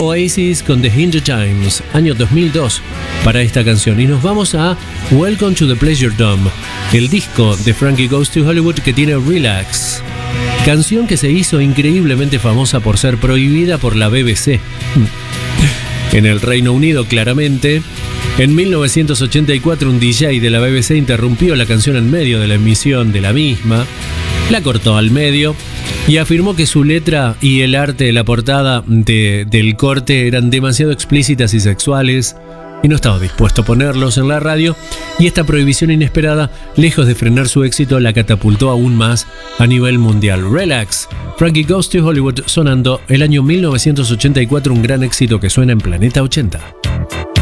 Oasis con The Hindu Times, año 2002, para esta canción. Y nos vamos a Welcome to the Pleasure Dome, el disco de Frankie Goes to Hollywood que tiene Relax, canción que se hizo increíblemente famosa por ser prohibida por la BBC. En el Reino Unido, claramente. En 1984, un DJ de la BBC interrumpió la canción en medio de la emisión de la misma, la cortó al medio y afirmó que su letra y el arte de la portada del corte eran demasiado explícitas y sexuales y no estaba dispuesto a ponerlos en la radio, y esta prohibición inesperada, lejos de frenar su éxito, la catapultó aún más a nivel mundial. Relax, Frankie Goes to Hollywood, sonando el año 1984, un gran éxito que suena en Planeta 80.